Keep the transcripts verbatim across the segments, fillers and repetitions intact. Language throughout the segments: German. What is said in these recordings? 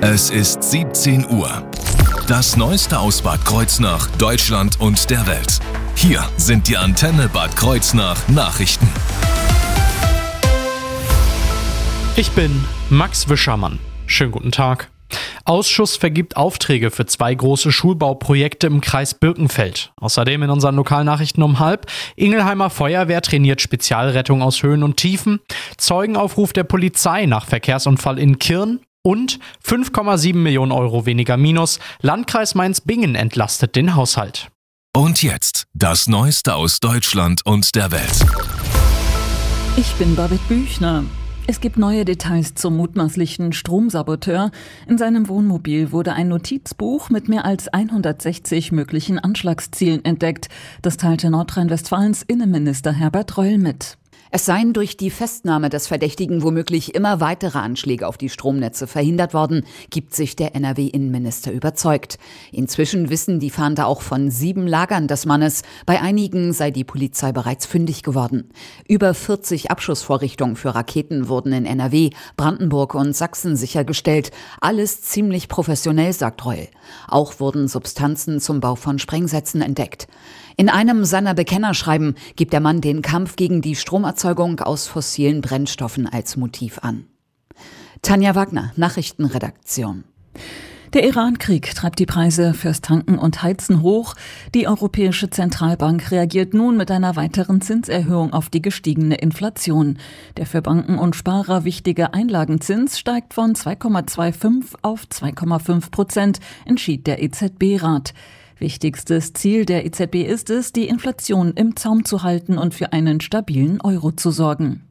Es ist siebzehn Uhr. Das Neueste aus Bad Kreuznach, Deutschland und der Welt. Hier sind die Antenne Bad Kreuznach Nachrichten. Ich bin Max Wischermann. Schönen guten Tag. Ausschuss vergibt Aufträge für zwei große Schulbauprojekte im Kreis Birkenfeld. Außerdem in unseren Lokalnachrichten um halb. Ingelheimer Feuerwehr trainiert Spezialrettung aus Höhen und Tiefen. Zeugenaufruf der Polizei nach Verkehrsunfall in Kirn. Und fünf Komma sieben Millionen Euro weniger Minus. Landkreis Mainz-Bingen entlastet den Haushalt. Und jetzt das Neueste aus Deutschland und der Welt. Ich bin Babette Büchner. Es gibt neue Details zum mutmaßlichen Stromsaboteur. In seinem Wohnmobil wurde ein Notizbuch mit mehr als hundertsechzig möglichen Anschlagszielen entdeckt. Das teilte Nordrhein-Westfalens Innenminister Herbert Reul mit. Es seien durch die Festnahme des Verdächtigen womöglich immer weitere Anschläge auf die Stromnetze verhindert worden, gibt sich der N R W-Innenminister überzeugt. Inzwischen wissen die Fahnder auch von sieben Lagern des Mannes. Bei einigen sei die Polizei bereits fündig geworden. Über vierzig Abschussvorrichtungen für Raketen wurden in N R W, Brandenburg und Sachsen sichergestellt. Alles ziemlich professionell, sagt Reul. Auch wurden Substanzen zum Bau von Sprengsätzen entdeckt. In einem seiner Bekennerschreiben gibt der Mann den Kampf gegen die Stromerzeugung aus fossilen Brennstoffen als Motiv an. Tanja Wagner, Nachrichtenredaktion. Der Iran-Krieg treibt die Preise fürs Tanken und Heizen hoch. Die Europäische Zentralbank reagiert nun mit einer weiteren Zinserhöhung auf die gestiegene Inflation. Der für Banken und Sparer wichtige Einlagenzins steigt von zwei Komma fünfundzwanzig auf zwei Komma fünf Prozent, entschied der E Z B-Rat. Wichtigstes Ziel der E Z B ist es, die Inflation im Zaum zu halten und für einen stabilen Euro zu sorgen.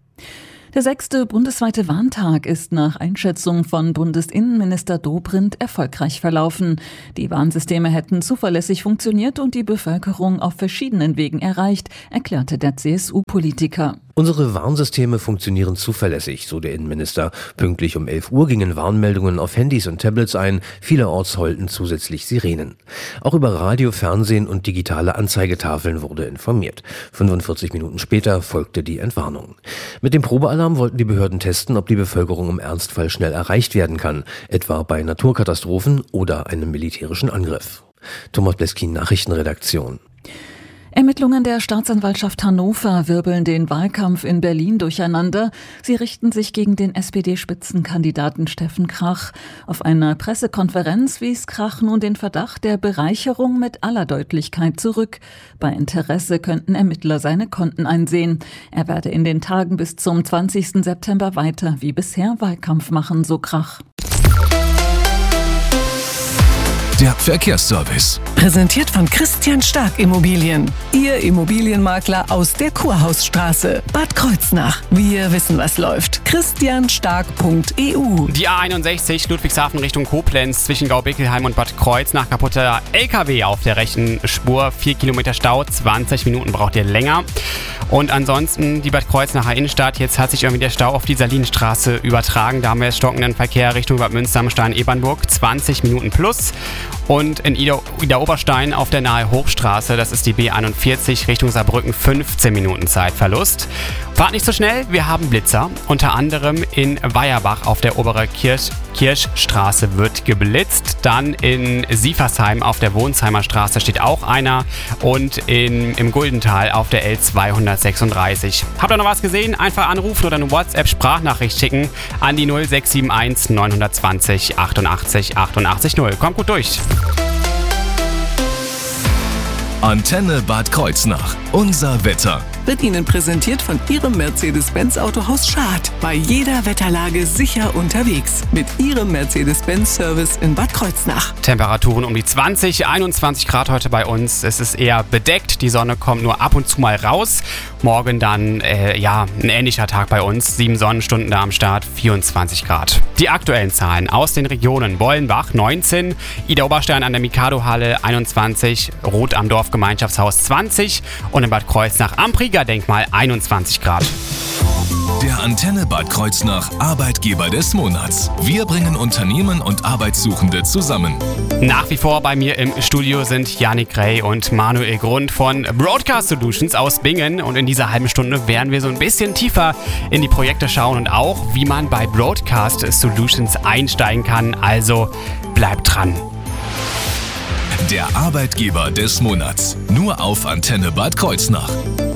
Der sechste bundesweite Warntag ist nach Einschätzung von Bundesinnenminister Dobrindt erfolgreich verlaufen. Die Warnsysteme hätten zuverlässig funktioniert und die Bevölkerung auf verschiedenen Wegen erreicht, erklärte der C S U-Politiker. Unsere Warnsysteme funktionieren zuverlässig, so der Innenminister. Pünktlich um elf Uhr gingen Warnmeldungen auf Handys und Tablets ein. Vielerorts heulten zusätzlich Sirenen. Auch über Radio, Fernsehen und digitale Anzeigetafeln wurde informiert. fünfundvierzig Minuten später folgte die Entwarnung. Mit dem Probealarm wollten die Behörden testen, ob die Bevölkerung im Ernstfall schnell erreicht werden kann, etwa bei Naturkatastrophen oder einem militärischen Angriff. Thomas Bleskin, Nachrichtenredaktion. Ermittlungen der Staatsanwaltschaft Hannover wirbeln den Wahlkampf in Berlin durcheinander. Sie richten sich gegen den S P D-Spitzenkandidaten Steffen Krach. Auf einer Pressekonferenz wies Krach nun den Verdacht der Bereicherung mit aller Deutlichkeit zurück. Bei Interesse könnten Ermittler seine Konten einsehen. Er werde in den Tagen bis zum zwanzigsten September weiter wie bisher Wahlkampf machen, so Krach. Der Verkehrsservice. Präsentiert von Christian Stark Immobilien. Ihr Immobilienmakler aus der Kurhausstraße. Bad Kreuznach. Wir wissen, was läuft. christian stark punkt e u. Die A einundsechzig Ludwigshafen Richtung Koblenz zwischen Gaubickelheim und Bad Kreuznach. Kaputter L K W auf der rechten Spur. vier Kilometer Stau. zwanzig Minuten braucht ihr länger. Und ansonsten die Bad Kreuznacher Innenstadt. Jetzt hat sich irgendwie der Stau auf die Salinstraße übertragen. Da haben wir stockenden Verkehr Richtung Bad Münster am Stein-Ebernburg. zwanzig Minuten plus. Und in Ida, Ida Oberstein auf der Nahe Hochstraße, das ist die B einundvierzig Richtung Saarbrücken, fünfzehn Minuten Zeitverlust. Fahrt nicht so schnell, wir haben Blitzer. Unter anderem in Weierbach auf der Obere Kirch, Kirchstraße wird geblitzt. Dann in Siefersheim auf der Wohnsheimer Straße steht auch einer. Und in, im Guldental auf der L zweihundertsechsunddreißig. Habt ihr noch was gesehen? Einfach anrufen oder eine WhatsApp-Sprachnachricht schicken an die null sechs sieben eins neun zwei null achtundachtzig achtundachtzig null. Kommt gut durch. Antenne Bad Kreuznach. Unser Wetter. Wird Ihnen präsentiert von Ihrem Mercedes-Benz Autohaus Schad. Bei jeder Wetterlage sicher unterwegs. Mit Ihrem Mercedes-Benz-Service in Bad Kreuznach. Temperaturen um die zwanzig, einundzwanzig Grad heute bei uns. Es ist eher bedeckt. Die Sonne kommt nur ab und zu mal raus. Morgen dann, äh, ja, ein ähnlicher Tag bei uns. Sieben Sonnenstunden da am Start, vierundzwanzig Grad. Die aktuellen Zahlen aus den Regionen: Bollenbach neunzehn, Ida Oberstein an der Mikado-Halle einundzwanzig, Roth am Dorfgemeinschaftshaus zwanzig und in Bad Kreuznach am Priegerdenkmal einundzwanzig Grad. Der Antenne Bad Kreuznach Arbeitgeber des Monats. Wir bringen Unternehmen und Arbeitssuchende zusammen. Nach wie vor bei mir im Studio sind Janik Rey und Manuel Grund von Broadcast Solutions aus Bingen. Und in dieser halben Stunde werden wir so ein bisschen tiefer in die Projekte schauen und auch, wie man bei Broadcast Solutions einsteigen kann. Also bleibt dran. Der Arbeitgeber des Monats. Nur auf Antenne Bad Kreuznach.